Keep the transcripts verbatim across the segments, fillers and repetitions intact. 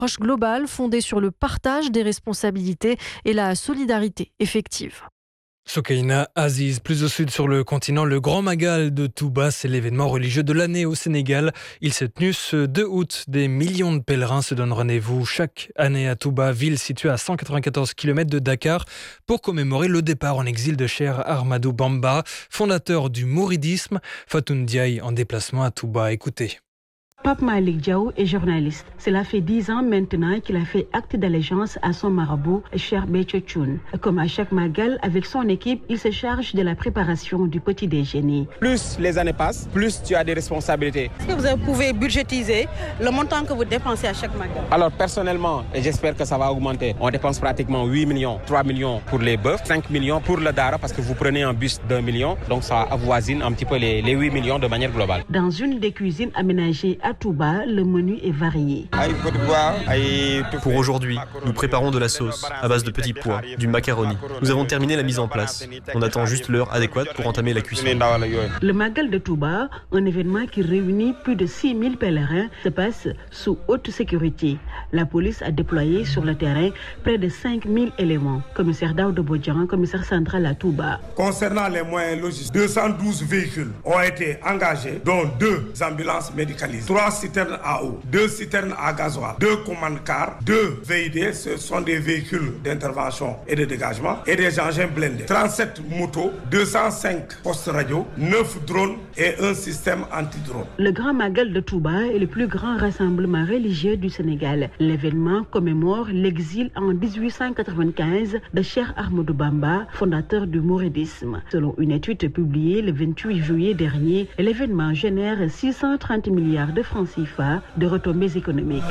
approche globale fondée sur le partage des responsabilités et la solidarité effective. Soukaina Aziz, plus au sud sur le continent, le Grand Magal de Touba, c'est l'événement religieux de l'année au Sénégal. Il s'est tenu ce deux août. Des millions de pèlerins se donnent rendez-vous chaque année à Touba, ville située à cent quatre-vingt-quatorze kilomètres de Dakar, pour commémorer le départ en exil de Cheikh Ahmadou Bamba, fondateur du mouridisme. Fatoun Diaye en déplacement à Touba. Écoutez. Pape Malick Diaw est journaliste. Cela fait dix ans maintenant qu'il a fait acte d'allégeance à son marabout, Cheikh Béthio Thioune. Comme à chaque Magal, avec son équipe, il se charge de la préparation du petit déjeuner. Plus les années passent, plus tu as des responsabilités. Est-ce que vous pouvez budgétiser le montant que vous dépensez à chaque Magal? Alors personnellement, et j'espère que ça va augmenter, on dépense pratiquement huit millions, trois millions pour les bœufs, cinq millions pour le Dara parce que vous prenez un bus d'un million, donc ça avoisine un petit peu les, les huit millions de manière globale. Dans une des cuisines aménagées à Touba, le menu est varié. Pour aujourd'hui, nous préparons de la sauce à base de petits pois, du macaroni. Nous avons terminé la mise en place. On attend juste l'heure adéquate pour entamer la cuisson. Le Magal de Touba, un événement qui réunit plus de six mille pèlerins, se passe sous haute sécurité. La police a déployé sur le terrain près de cinq mille éléments. Commissaire Daouda Bodian, commissaire central à Touba. Concernant les moyens logistiques, deux cent douze véhicules ont été engagés, dont deux ambulances médicalisées, trois citernes à eau, deux citernes à gasoil, deux commandes cars, deux V I D, ce sont des véhicules d'intervention et de dégagement, et des engins blindés, trente-sept motos, deux cent cinq postes radio, neuf drones et un système anti-drone. Le Grand Magal de Touba est le plus grand rassemblement religieux du Sénégal. L'événement commémore l'exil en dix-huit cent quatre-vingt-quinze de Cheikh Ahmadou Bamba, fondateur du mouridisme. Selon une étude publiée le vingt-huit juillet dernier, l'événement génère six cent trente milliards de francs C F A de retombées économiques.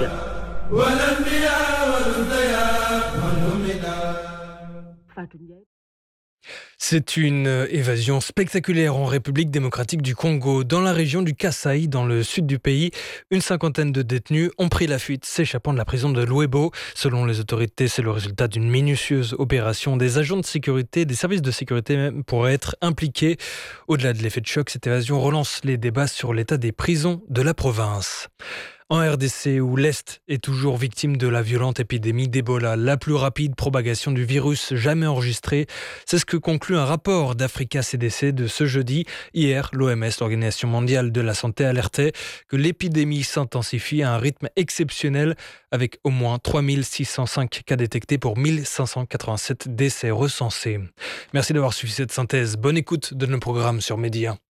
C'est une évasion spectaculaire en République démocratique du Congo. Dans la région du Kasaï, dans le sud du pays, une cinquantaine de détenus ont pris la fuite, s'échappant de la prison de Louébo. Selon les autorités, c'est le résultat d'une minutieuse opération. Des agents de sécurité, des services de sécurité même, pourraient être impliqués. Au-delà de l'effet de choc, cette évasion relance les débats sur l'état des prisons de la province. En R D C, où l'Est est toujours victime de la violente épidémie d'Ebola, la plus rapide propagation du virus jamais enregistrée, c'est ce que conclut un rapport d'Africa C D C de ce jeudi. Hier, l'O M S, l'Organisation mondiale de la santé, alertait que l'épidémie s'intensifie à un rythme exceptionnel, avec au moins trois mille six cent cinq cas détectés pour mille cinq cent quatre-vingt-sept décès recensés. Merci d'avoir suivi cette synthèse. Bonne écoute de nos programmes sur Média.